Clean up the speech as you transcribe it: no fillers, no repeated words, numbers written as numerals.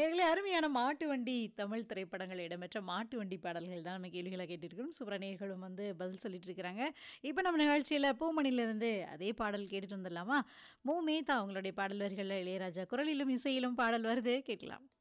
நேர்களே அருமையான மாட்டு வண்டி தமிழ் திரைப்படங்கள் இடம்பெற்ற மாட்டு வண்டி பாடல்கள் தான் நம்ம கேள்விகளா கேட்டுருக்கிறோம். சூப்பரா நேயர்களும் வந்து பதில் சொல்லிட்டு இருக்கிறாங்க. இப்ப நம்ம நிகழ்ச்சியில பூமணிலிருந்து அதே பாடல் கேட்டுட்டு வந்துடலாமா? மு. மேத்தா அவங்களுடைய பாடல் வரிகள்ல இளையராஜா குரலிலும், இசையிலும் பாடல் வருது கேட்கலாம்.